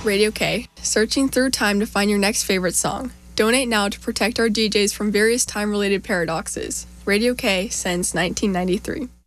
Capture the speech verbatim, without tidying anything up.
Radio K, searching through time to find your next favorite song. Donate now to protect our D Js from various time-related paradoxes. Radio K since nineteen ninety-three.